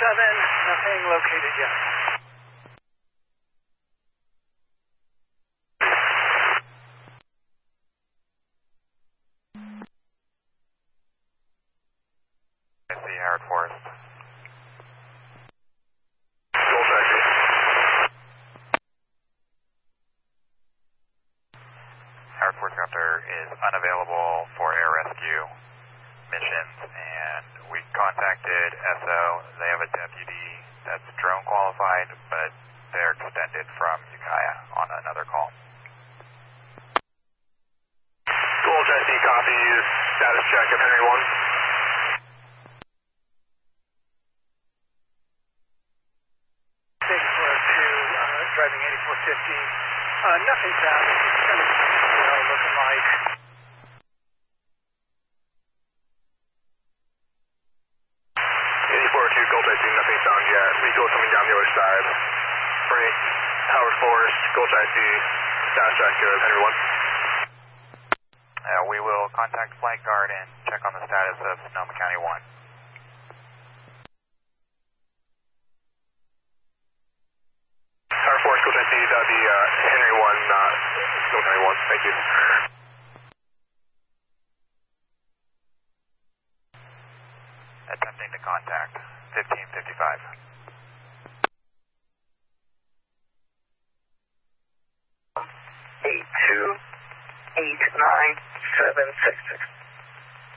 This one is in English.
nothing located yet. I see Howard Forest. Gold taxi. Howard Forest Copter is unavailable for air rescue missions, and we contacted SO. They have a deputy that's drone qualified, but they're extended from Ukiah on another call. Gold taxi copies. Status check of Henry 1. Driving 8450. Nothing found. It's kind of looking like. 8402, Gold taxi, nothing found yet. Vehicle coming down the other side. Frank, Howard Forest, Gold taxi, status check of Henry 1. We will contact Flight Guard and check on the status of Sonoma County 1. Howard Forest, Gold taxi, that would be Henry 1, not Sonoma County 1. Thank you. Attempting to contact 1555. 828976.